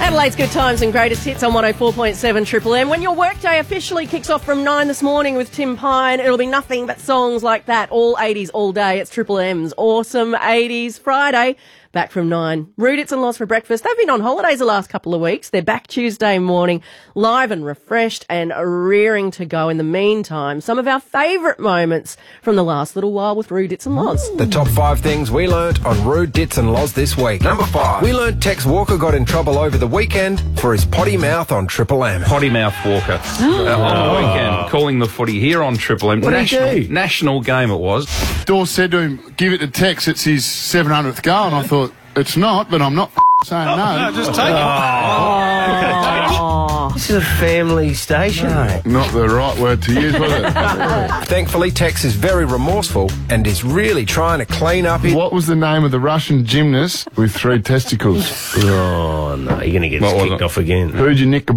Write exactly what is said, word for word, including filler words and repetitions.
Adelaide's Good Times and Greatest Hits on one oh four point seven Triple M. When your workday officially kicks off from nine this morning with Tim Pine, it'll be nothing but songs like that, all eighties all day. It's Triple M's Awesome eighties Friday. Back from nine. Rude It's and Loz for breakfast. They've been on holidays the last couple of weeks. They're back Tuesday morning, live and refreshed and rearing to go. In the meantime, some of our favourite moments from the last little while with Rude It's and Loz. The top five things we learnt on Rude, Dits and Loz this week. Number five. We learnt Tex Walker got in trouble over the weekend for his potty mouth on Triple M. Potty mouth Walker. uh, on the weekend, calling the footy here on Triple M. What did national, he do? national game it was. Dawes said to him, give it to Tex, it's his seven hundredth goal, and I thought, it's not, but I'm not saying no. No, just take Oh. This is a family station. No. Not the right word to use, was it? Thankfully, Tex is very remorseful and is really trying to clean up his... What was the name of the Russian gymnast with three testicles? Oh, no, you're going to get What was kicked it? off again. Who'd you nick a